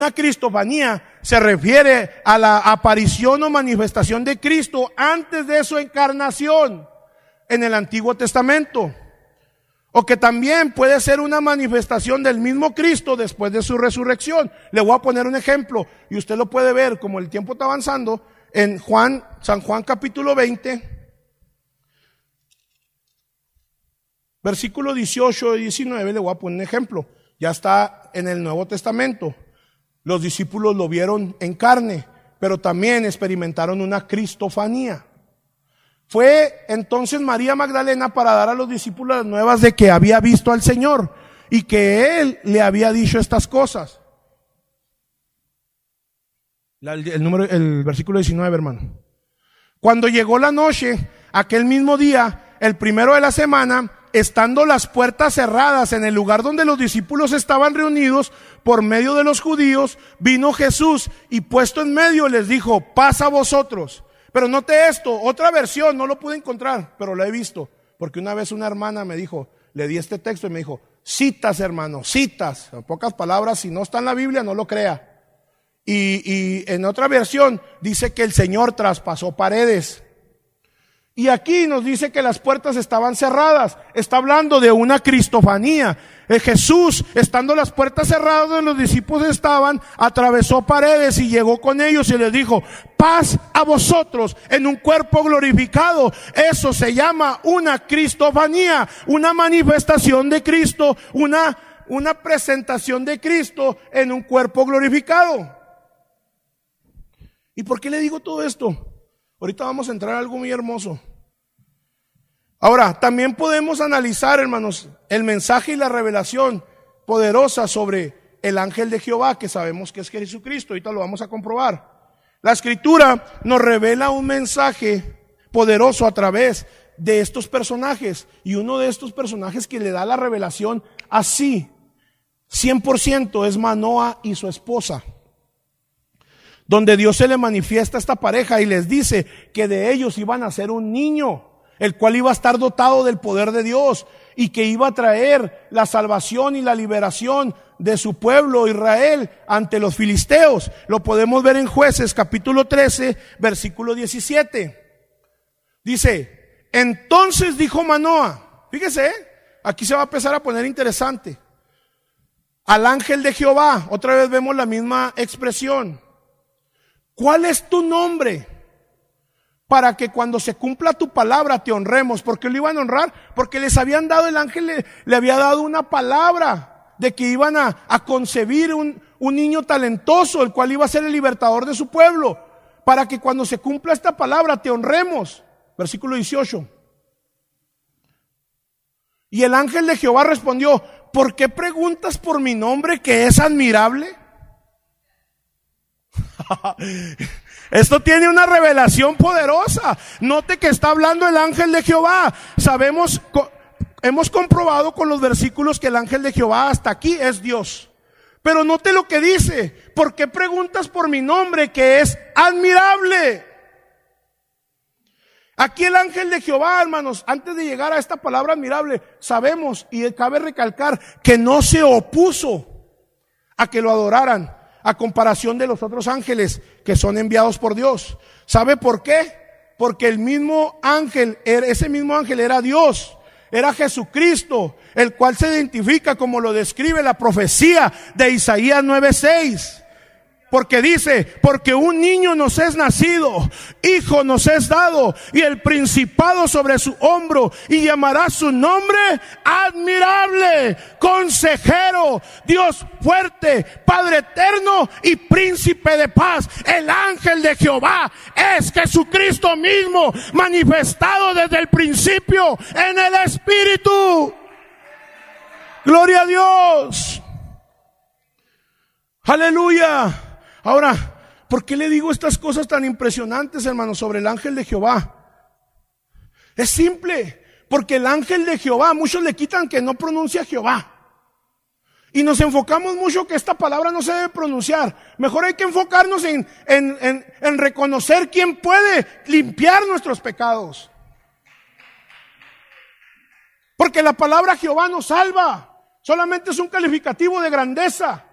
Una cristofanía se refiere a la aparición o manifestación de Cristo antes de su encarnación en el Antiguo Testamento. O que también puede ser una manifestación del mismo Cristo después de su resurrección. Le voy a poner un ejemplo y usted lo puede ver como el tiempo está avanzando en San Juan capítulo 20, versículo 18 y 19. Le voy a poner un ejemplo. Ya está en el Nuevo Testamento. Los discípulos lo vieron en carne, pero también experimentaron una cristofanía. Fue entonces María Magdalena para dar a los discípulos las nuevas de que había visto al Señor y que Él le había dicho estas cosas. El versículo 19, hermano. Cuando llegó la noche, aquel mismo día, el primero de la semana, estando las puertas cerradas en el lugar donde los discípulos estaban reunidos por medio de los judíos, vino Jesús y puesto en medio les dijo: paz a vosotros. Pero note esto, otra versión no lo pude encontrar, pero lo he visto, porque una vez una hermana me dijo, le di este texto y me dijo: citas, hermano, citas. En pocas palabras, si no está en la Biblia, no lo crea. Y en otra versión dice que el Señor traspasó paredes. Y aquí nos dice que las puertas estaban cerradas. Está hablando de una cristofanía. Jesús, estando las puertas cerradas donde los discípulos estaban, atravesó paredes y llegó con ellos y les dijo: paz a vosotros, en un cuerpo glorificado. Eso se llama una cristofanía, una manifestación de Cristo, una presentación de Cristo en un cuerpo glorificado. ¿Y por qué le digo todo esto? Ahorita vamos a entrar a algo muy hermoso. Ahora, también podemos analizar, hermanos, el mensaje y la revelación poderosa sobre el ángel de Jehová, que sabemos que es Jesucristo. Ahorita lo vamos a comprobar. La Escritura nos revela un mensaje poderoso a través de estos personajes. Y uno de estos personajes que le da la revelación así, 100%, es Manoah y su esposa, donde Dios se le manifiesta a esta pareja y les dice que de ellos iban a nacer un niño, el cual iba a estar dotado del poder de Dios y que iba a traer la salvación y la liberación de su pueblo Israel ante los filisteos. Lo podemos ver en Jueces capítulo 13, versículo 17. Dice: entonces dijo Manoah, fíjese, aquí se va a empezar a poner interesante, al ángel de Jehová. Otra vez vemos la misma expresión: ¿cuál es tu nombre? Para que cuando se cumpla tu palabra te honremos. ¿Por qué lo iban a honrar? Porque les habían dado, el ángel le había dado una palabra de que iban a concebir un niño talentoso, el cual iba a ser el libertador de su pueblo. Para que cuando se cumpla esta palabra te honremos. Versículo 18. Y el ángel de Jehová respondió: ¿por qué preguntas por mi nombre, que es admirable? Esto tiene una revelación poderosa. Note que está hablando el ángel de Jehová. Hemos comprobado con los versículos que el ángel de Jehová hasta aquí es Dios. Pero note lo que dice: ¿por qué preguntas por mi nombre, que es admirable? Aquí el ángel de Jehová, hermanos, antes de llegar a esta palabra admirable, sabemos y cabe recalcar que no se opuso a que lo adoraran, a comparación de los otros ángeles que son enviados por Dios. ¿Sabe por qué? Porque el mismo ángel, ese mismo ángel era Dios, era Jesucristo, el cual se identifica como lo describe la profecía de Isaías 9:6. Porque dice: porque un niño nos es nacido, hijo nos es dado, y el principado sobre su hombro, y llamará su nombre admirable, consejero, Dios fuerte, Padre eterno y príncipe de paz. El ángel de Jehová es Jesucristo mismo, manifestado desde el principio en el Espíritu. Gloria a Dios. Aleluya. Ahora, ¿por qué le digo estas cosas tan impresionantes, hermanos, sobre el ángel de Jehová? Es simple, porque el ángel de Jehová, muchos le quitan que no pronuncia Jehová. Y nos enfocamos mucho que esta palabra no se debe pronunciar. Mejor hay que enfocarnos en reconocer quién puede limpiar nuestros pecados. Porque la palabra Jehová nos salva. Solamente es un calificativo de grandeza.